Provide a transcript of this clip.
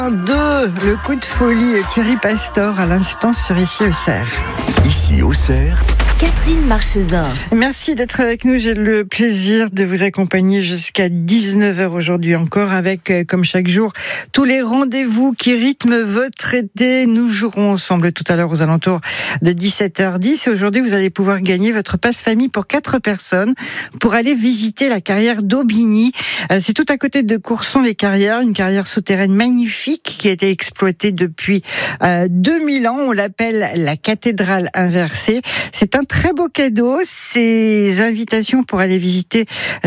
Le coup de folie, Thierry Pastor à l'instant sur Ici Auxerre. Ici Auxerre, Catherine Marchesin. Merci d'être avec nous. J'ai le plaisir de vous accompagner jusqu'à 19h aujourd'hui encore avec, comme chaque jour, tous les rendez-vous qui rythment votre été. Nous jouerons ensemble tout à l'heure aux alentours de 17h10. Et aujourd'hui, vous allez pouvoir gagner votre passe-famille pour 4 personnes pour aller visiter la carrière d'Aubigny. C'est tout à côté de Courson-les-Carrières, une carrière souterraine magnifique qui a été exploitée depuis 2000 ans. On l'appelle la cathédrale inversée. C'est un très beau cadeau, ces invitations pour aller visiter